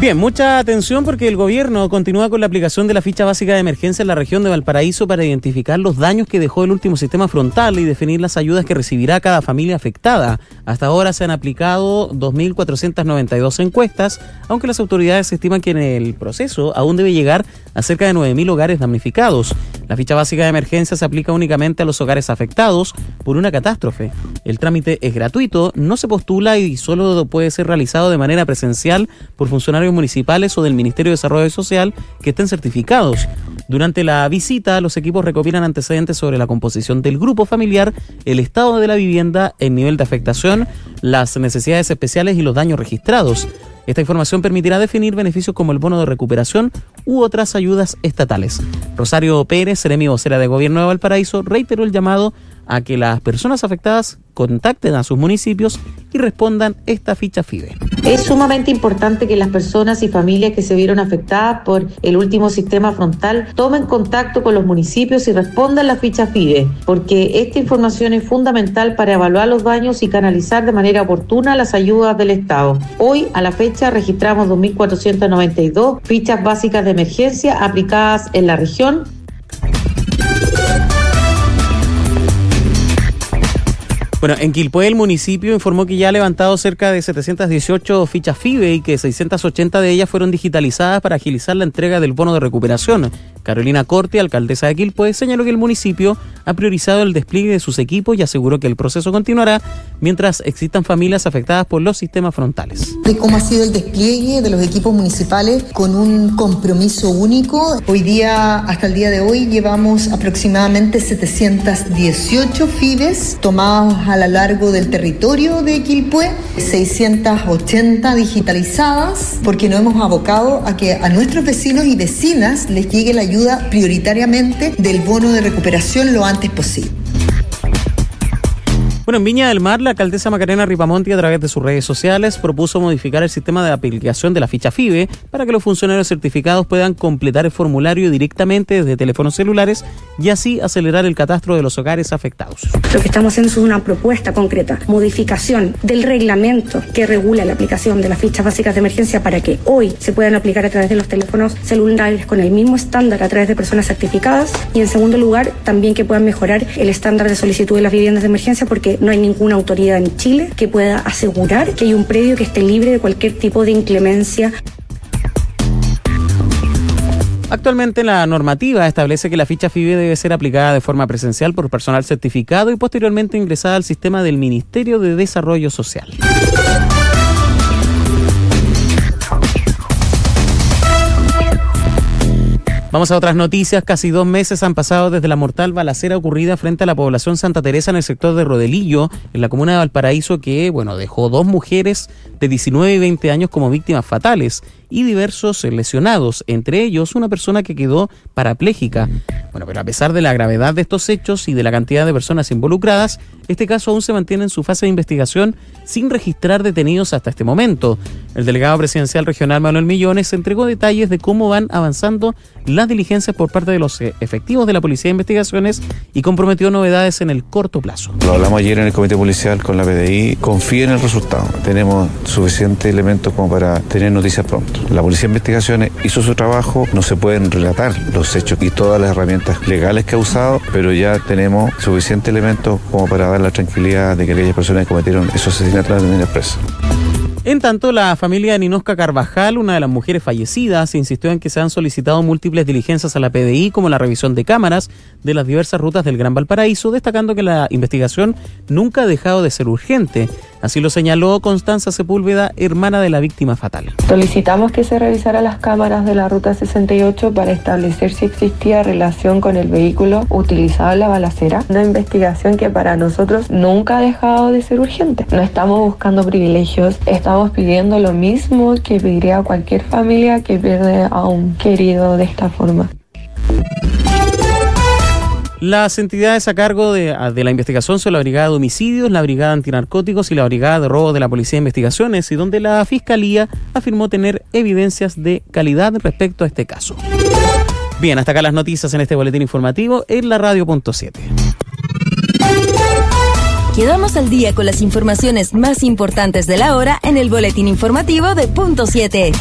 Bien, mucha atención porque el gobierno continúa con la aplicación de la ficha básica de emergencia en la región de Valparaíso para identificar los daños que dejó el último sistema frontal y definir las ayudas que recibirá cada familia afectada. Hasta ahora se han aplicado 2.492 encuestas, aunque las autoridades estiman que en el proceso aún debe llegar a cerca de 9.000 hogares damnificados. La ficha básica de emergencia se aplica únicamente a los hogares afectados por una catástrofe. El trámite es gratuito, no se postula y solo puede ser realizado de manera presencial por funcionarios municipales o del Ministerio de Desarrollo Social que estén certificados. Durante la visita, los equipos recopilan antecedentes sobre la composición del grupo familiar, el estado de la vivienda, el nivel de afectación, las necesidades especiales y los daños registrados. Esta información permitirá definir beneficios como el bono de recuperación u otras ayudas estatales. Rosario Pérez, seremi vocera de Gobierno de Valparaíso, reiteró el llamado a que las personas afectadas contacten a sus municipios y respondan esta ficha FIBE. Es sumamente importante que las personas y familias que se vieron afectadas por el último sistema frontal tomen contacto con los municipios y respondan la ficha FIBE, porque esta información es fundamental para evaluar los daños y canalizar de manera oportuna las ayudas del Estado. Hoy, a la fecha, registramos 2.492 fichas básicas de emergencia aplicadas en la región. Bueno, en Quilpué el municipio informó que ya ha levantado cerca de 718 fichas FIBE y que 680 de ellas fueron digitalizadas para agilizar la entrega del bono de recuperación. Carolina Corte, alcaldesa de Quilpué, señaló que el municipio ha priorizado el despliegue de sus equipos y aseguró que el proceso continuará mientras existan familias afectadas por los sistemas frontales. De cómo ha sido el despliegue de los equipos municipales con un compromiso único. Hoy día, hasta el día de hoy, llevamos aproximadamente 718 FIBES tomados a lo largo del territorio de Quilpué, 680 digitalizadas, porque nos hemos abocado a que a nuestros vecinos y vecinas les llegue la ayuda prioritariamente del bono de recuperación lo antes posible. Bueno, en Viña del Mar, la alcaldesa Macarena Ripamonti, a través de sus redes sociales, propuso modificar el sistema de aplicación de la ficha FIBE para que los funcionarios certificados puedan completar el formulario directamente desde teléfonos celulares y así acelerar el catastro de los hogares afectados. Lo que estamos haciendo es una propuesta concreta, modificación del reglamento que regula la aplicación de las fichas básicas de emergencia para que hoy se puedan aplicar a través de los teléfonos celulares con el mismo estándar a través de personas certificadas y, en segundo lugar, también que puedan mejorar el estándar de solicitud de las viviendas de emergencia porque no hay ninguna autoridad en Chile que pueda asegurar que hay un predio que esté libre de cualquier tipo de inclemencia. Actualmente la normativa establece que la ficha FIBE debe ser aplicada de forma presencial por personal certificado y posteriormente ingresada al sistema del Ministerio de Desarrollo Social. Vamos a otras noticias. Casi 2 meses han pasado desde la mortal balacera ocurrida frente a la población Santa Teresa en el sector de Rodelillo, en la comuna de Valparaíso, que dejó 2 mujeres de 19 y 20 años como víctimas fatales y diversos lesionados, entre ellos una persona que quedó parapléjica. Pero a pesar de la gravedad de estos hechos y de la cantidad de personas involucradas, este caso aún se mantiene en su fase de investigación sin registrar detenidos hasta este momento. El delegado presidencial regional Manuel Millones entregó detalles de cómo van avanzando las diligencias por parte de los efectivos de la Policía de Investigaciones y comprometió novedades en el corto plazo. Lo hablamos ayer en el Comité Policial con la PDI. Confía en el resultado. Tenemos suficientes elementos como para tener noticias pronto. La Policía de Investigaciones hizo su trabajo. No se pueden relatar los hechos y todas las herramientas legales que ha usado, pero ya tenemos suficientes elementos como para dar la tranquilidad de que aquellas personas que cometieron esos asesinatos las tendrán presas. En tanto, la familia de Ninosca Carvajal, una de las mujeres fallecidas, insistió en que se han solicitado múltiples diligencias a la PDI, como la revisión de cámaras de las diversas rutas del Gran Valparaíso, destacando que la investigación nunca ha dejado de ser urgente. Así lo señaló Constanza Sepúlveda, hermana de la víctima fatal. Solicitamos que se revisara las cámaras de la ruta 68 para establecer si existía relación con el vehículo utilizado en la balacera. Una investigación que para nosotros nunca ha dejado de ser urgente. No estamos buscando privilegios, estamos pidiendo lo mismo que pediría cualquier familia que pierde a un querido de esta forma. Las entidades a cargo de la investigación son la Brigada de Homicidios, la Brigada Antinarcóticos y la Brigada de Robo de la Policía de Investigaciones, y donde la Fiscalía afirmó tener evidencias de calidad respecto a este caso. Bien, hasta acá las noticias en este boletín informativo en la Radio.7. Quedamos al día con las informaciones más importantes de la hora en el boletín informativo de Punto 7.